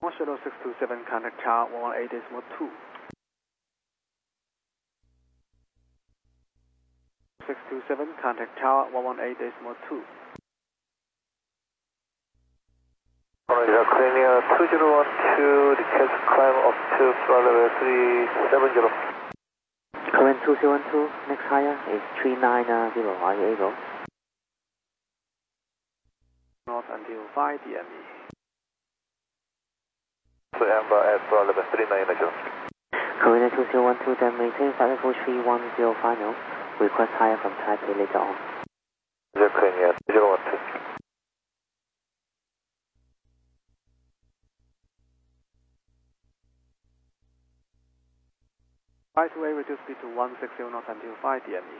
Shuttle 627, contact tower 118.2. 627, contact tower 118.2. Cleaning 2012, request climb up to flight level 370. Current 2012, next higher is 390, are you able? North until 5 DME. So Amber at flight level 390. Korean 2012, then maintain flight level 310 final. Request higher from Taipei later on. Cleaning 2012. Right-way reduce speed to 160 knots until 5 DME.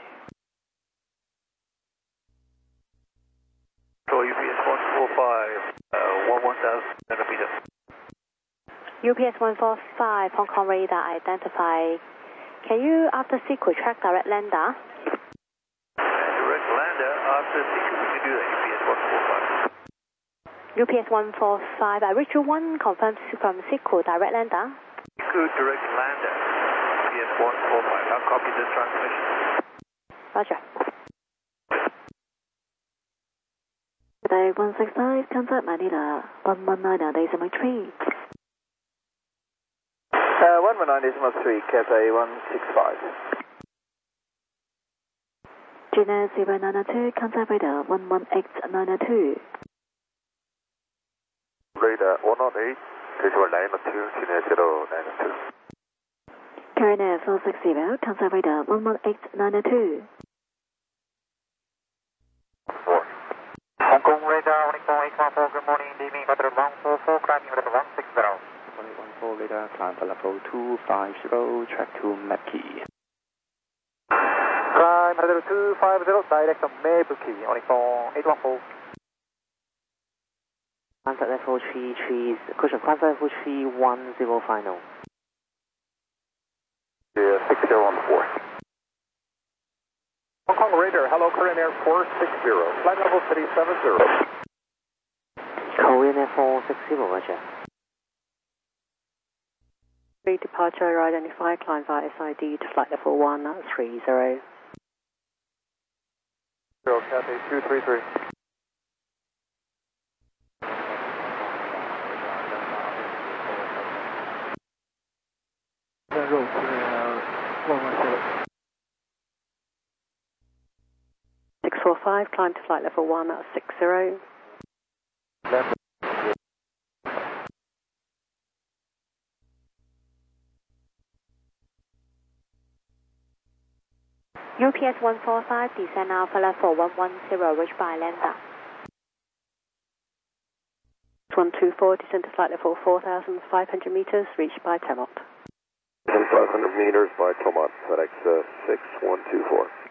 Control UPS 145, 11,000 centimeters. UPS 145, Hong Kong radar identify. Can you after sequence track direct lander? Direct lander after sequence, we can do that, UPS 145. UPS 145, I reach you 1, confirm from sequence direct lander. Good direct lander, UPS 145, I'll copy this transmission. Roger. Day 165, contact Manila, 119.3. 119.3, Cathay 165. Gina 092, contact radar 118.902. Radar 118, decimal 902, Gina 092. Current Air 460, contact radar 118.902. Hong Kong radar 118.814, good morning, DME, control 144, climbing level 160. 114 radar, climb for level 250, track to Mackie. Climb level 250, direct on Mabuki, 118.814. Contact level 33, cushion, contact level 310 final. Yeah, 6014. Hong Kong radar, hello, Korean Air 460, flight level 370. Korean Air 460, roger. Departure identify, climb via SID to flight level 130. Cathay 233. Road 117. 645, climb to flight level 160. Left. UPS 145, descend Alpha level 110, reach by lander. 124, descend to flight level 4,500 meters, reached by Temot. 500 meters by Tomot, FedEx 6124.